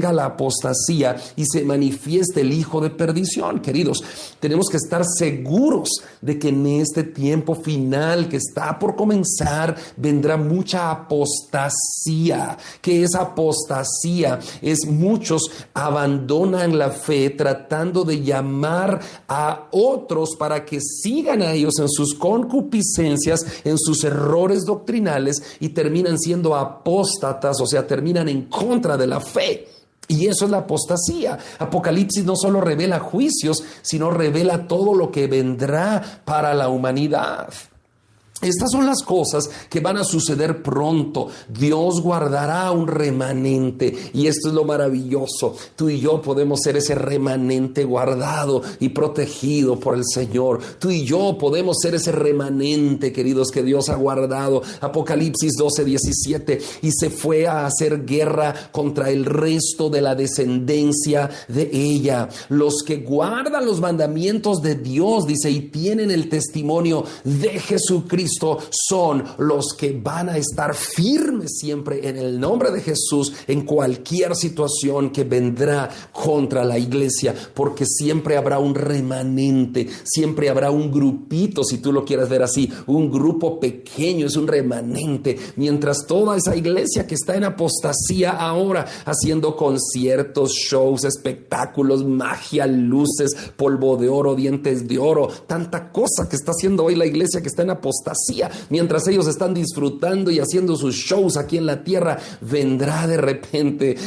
venga la apostasía y se manifieste el hijo de perdición. Queridos, tenemos que estar seguros de que en este tiempo final que está por comenzar vendrá mucha apostasía. ¿Qué es apostasía? Es muchos abandonan la fe tratando de llamar a otros para que sigan a ellos en sus concupiscencias, en sus errores doctrinales, y terminan siendo apóstatas, o sea, terminan en contra de la fe. Y eso es la apostasía. Apocalipsis no solo revela juicios, sino revela todo lo que vendrá para la humanidad. Estas son las cosas que van a suceder pronto. Dios guardará un remanente, y esto es lo maravilloso. Tú y yo podemos ser ese remanente guardado y protegido por el Señor. Tú y yo podemos ser ese remanente, queridos, que Dios ha guardado. Apocalipsis 12:17, y se fue a hacer guerra contra el resto de la descendencia de ella. Los que guardan los mandamientos de Dios, dice, y tienen el testimonio de Jesucristo, son los que van a estar firmes siempre en el nombre de Jesús en cualquier situación que vendrá contra la iglesia, porque siempre habrá un remanente, siempre habrá un grupito, si tú lo quieres ver así, un grupo pequeño, es un remanente, mientras toda esa iglesia que está en apostasía ahora, haciendo conciertos, shows, espectáculos, magia, luces, polvo de oro, dientes de oro, tanta cosa que está haciendo hoy la iglesia que está en apostasía. Mientras ellos están disfrutando y haciendo sus shows aquí en la tierra, vendrá de repente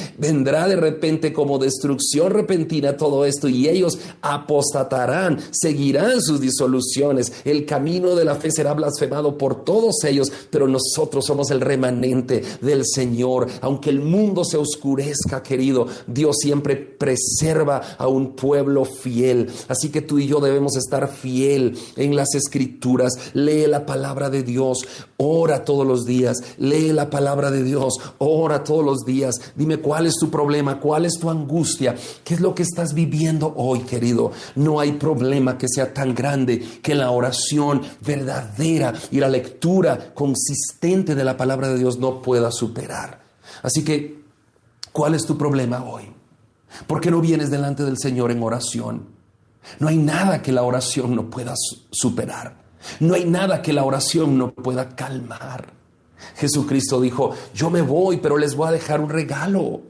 como destrucción repentina todo esto, y ellos apostatarán, seguirán sus disoluciones. El camino de la fe será blasfemado por todos ellos, pero nosotros somos el remanente del Señor. Aunque el mundo se oscurezca, querido, Dios siempre preserva a un pueblo fiel. Así que tú y yo debemos estar fiel en las Escrituras. Lee la palabra de Dios, ora todos los días, lee la palabra de Dios, ora todos los días. Dime cuál es tu problema, cuál es tu angustia, qué es lo que estás viviendo hoy, querido. No hay problema que sea tan grande que la oración verdadera y la lectura consistente de la palabra de Dios no pueda superar. Así que, ¿cuál es tu problema hoy? ¿Por qué no vienes delante del Señor en oración? No hay nada que la oración no pueda superar. No hay nada que la oración no pueda calmar. Jesucristo dijo, yo me voy, pero les voy a dejar un regalo.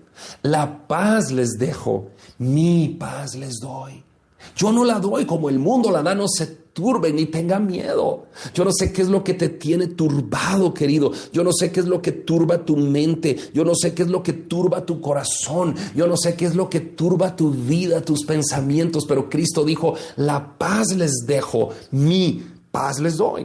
La paz les dejo, mi paz les doy. Yo no la doy como el mundo la da, no se turben ni tengan miedo. Yo no sé qué es lo que te tiene turbado, querido. Yo no sé qué es lo que turba tu mente. Yo no sé qué es lo que turba tu corazón. Yo no sé qué es lo que turba tu vida, tus pensamientos. Pero Cristo dijo, la paz les dejo, mi paz les doy.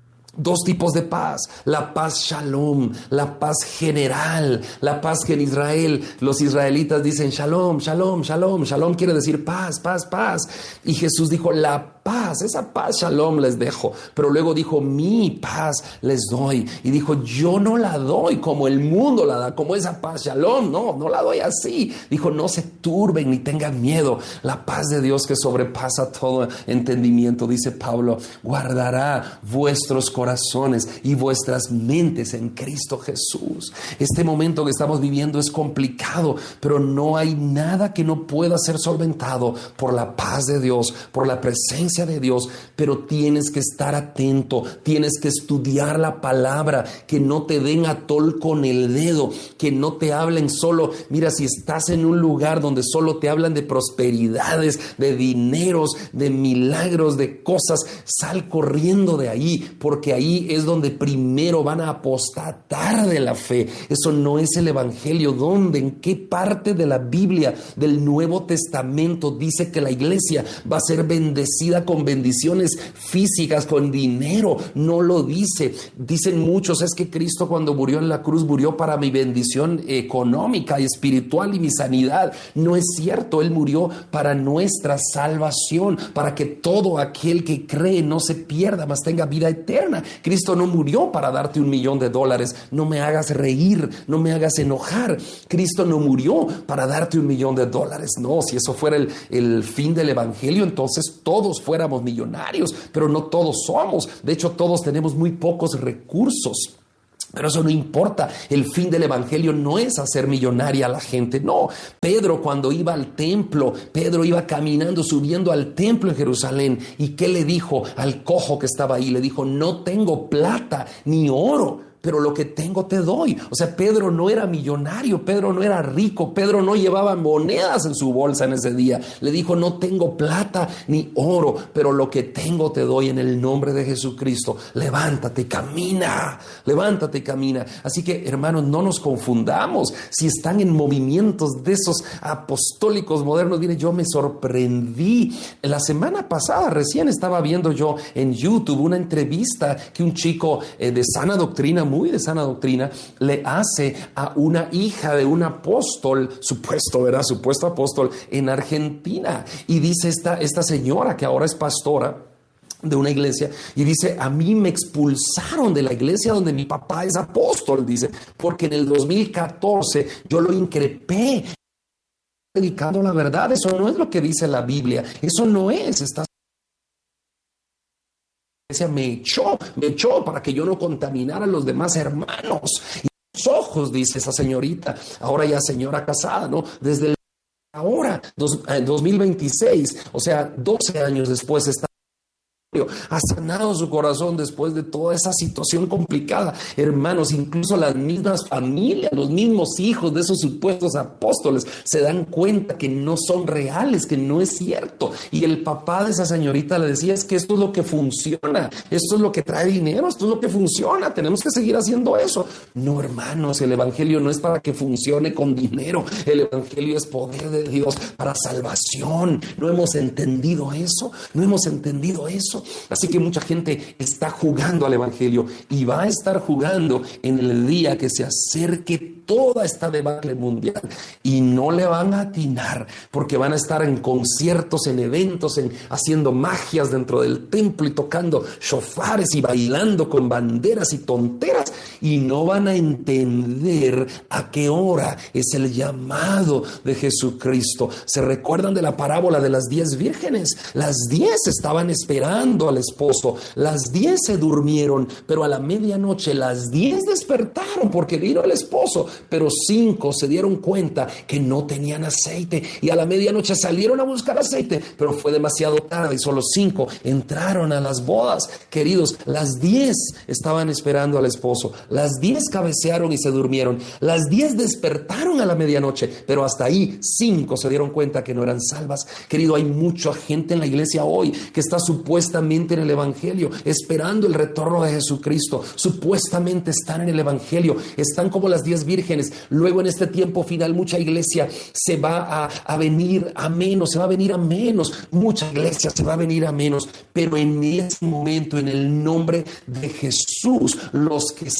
Dos tipos de paz, la paz shalom, la paz general, la paz que en Israel los israelitas dicen shalom, shalom, shalom, shalom quiere decir paz, paz, paz. Y Jesús dijo la paz, esa paz shalom les dejo, pero luego dijo mi paz les doy, y dijo yo no la doy como el mundo la da, como esa paz shalom, no la doy así. Dijo no se turben ni tengan miedo, la paz de Dios que sobrepasa todo entendimiento, dice Pablo, guardará vuestros corazones y vuestras mentes en Cristo Jesús. Este momento que estamos viviendo es complicado, pero no hay nada que no pueda ser solventado por la paz de Dios, por la presencia de Dios, pero tienes que estar atento, tienes que estudiar la palabra, que no te den atol con el dedo, que no te hablen solo. Mira, si estás en un lugar donde solo te hablan de prosperidades, de dineros, de milagros, de cosas, sal corriendo de ahí, porque ahí es donde primero van a apostatar de la fe. Eso no es el evangelio. ¿Dónde? ¿En qué parte de la Biblia, del Nuevo Testamento dice que la iglesia va a ser bendecida con bendiciones físicas, con dinero? No lo dice. Dicen muchos, es que Cristo cuando murió en la cruz murió para mi bendición económica y espiritual y mi sanidad. No es cierto. Él murió para nuestra salvación, para que todo aquel que cree no se pierda, mas tenga vida eterna. Cristo no murió para darte $1,000,000. No me hagas reír, no me hagas enojar. Cristo no murió para darte $1,000,000. No, si eso fuera el fin del evangelio, entonces todos fuéramos millonarios, pero no todos somos. De hecho, todos tenemos muy pocos recursos. Pero eso no importa. El fin del evangelio no es hacer millonaria a la gente. No. Pedro, cuando iba al templo, Pedro iba caminando, subiendo al templo en Jerusalén. ¿Y qué le dijo al cojo que estaba ahí? Le dijo: no tengo plata ni oro, pero lo que tengo te doy. O sea, Pedro no era millonario, Pedro no era rico, Pedro no llevaba monedas en su bolsa en ese día. Le dijo: no tengo plata ni oro, pero lo que tengo te doy en el nombre de Jesucristo. Levántate y camina, levántate y camina. Así que, hermanos, no nos confundamos. Si están en movimientos de esos apostólicos modernos, mire, yo me sorprendí. La semana pasada recién estaba viendo yo en YouTube una entrevista que un chico de sana doctrina, muy de sana doctrina, le hace a una hija de un apóstol, supuesto apóstol en Argentina. Y dice esta señora, que ahora es pastora de una iglesia, y dice: a mí me expulsaron de la iglesia donde mi papá es apóstol, dice, porque en el 2014 yo lo increpé predicando la verdad. Eso no es lo que dice la Biblia, eso no es. Me echó para que yo no contaminara a los demás hermanos. Y los ojos, dice esa señorita, ahora ya señora casada, ¿no? Desde el ahora, 2026, o sea, 12 años después, está ha sanado su corazón después de toda esa situación complicada. Hermanos, incluso las mismas familias, los mismos hijos de esos supuestos apóstoles se dan cuenta que no son reales, que no es cierto. Y el papá de esa señorita le decía: es que esto es lo que funciona, esto es lo que trae dinero, esto es lo que funciona, tenemos que seguir haciendo eso. No, hermanos, el evangelio no es para que funcione con dinero, el evangelio es poder de Dios para salvación. No hemos entendido eso, no hemos entendido eso. Así que mucha gente está jugando al evangelio y va a estar jugando en el día que se acerque toda esta debacle mundial, y no le van a atinar, porque van a estar en conciertos, en eventos, haciendo magias dentro del templo y tocando shofares y bailando con banderas y tonteras, y no van a entender a qué hora es el llamado de Jesucristo. ¿Se recuerdan de la parábola de las 10 vírgenes? Las 10 estaban esperando al esposo, las 10 se durmieron, pero a la medianoche las 10 despertaron porque vino el esposo, pero 5 se dieron cuenta que no tenían aceite, y a la medianoche salieron a buscar aceite, pero fue demasiado tarde y solo 5 entraron a las bodas. Queridos, las 10 estaban esperando al esposo, las 10 cabecearon y se durmieron, las 10 despertaron a la medianoche, pero hasta ahí 5 se dieron cuenta que no eran salvas. Querido, hay mucha gente en la iglesia hoy que está supuestamente en el evangelio, esperando el retorno de Jesucristo. Supuestamente están en el evangelio, están como las 10 vírgenes. Luego, en este tiempo final, mucha iglesia se va a venir a menos, mucha iglesia se va a venir a menos, pero en ese momento, en el nombre de Jesús, los que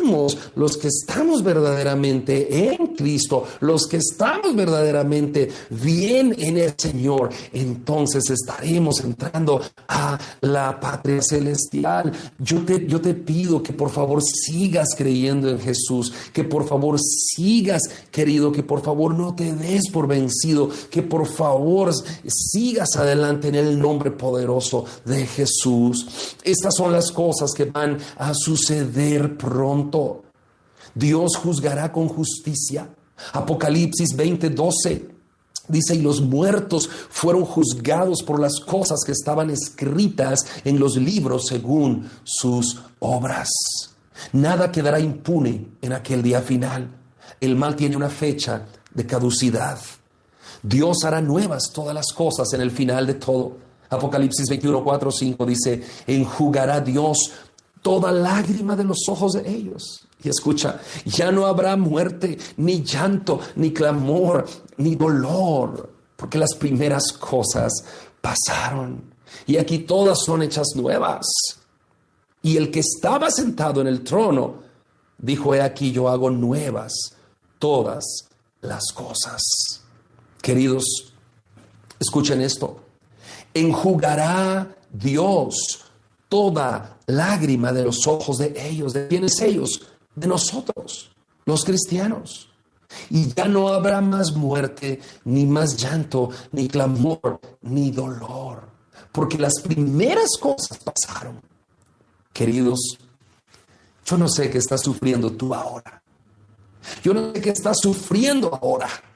estamos verdaderamente en Cristo, los que estamos verdaderamente bien en el Señor, entonces estaremos entrando a la patria celestial. Yo te pido que por favor sigas creyendo en Jesús, que por favor sigas, querido, que por favor no te des por vencido, que por favor sigas adelante en el nombre poderoso de Jesús. Estas son las cosas que van a suceder pronto. Dios juzgará con justicia. Apocalipsis 20:12 dice: y los muertos fueron juzgados por las cosas que estaban escritas en los libros según sus obras. Nada quedará impune en aquel día final. El mal tiene una fecha de caducidad. Dios hará nuevas todas las cosas en el final de todo. Apocalipsis 21:4-5 dice: enjugará Dios toda lágrima de los ojos de ellos. Y escucha, ya no habrá muerte, ni llanto, ni clamor, ni dolor, porque las primeras cosas pasaron. Y aquí todas son hechas nuevas. Y el que estaba sentado en el trono dijo: he aquí, yo hago nuevas todas las cosas. Queridos, escuchen esto: enjugará Dios toda lágrima de los ojos de ellos. ¿De quiénes ellos? De nosotros, los cristianos. Y ya no habrá más muerte, ni más llanto, ni clamor, ni dolor, porque las primeras cosas pasaron. Queridos, Yo no sé qué estás sufriendo tú ahora. Yo no sé qué estás sufriendo ahora.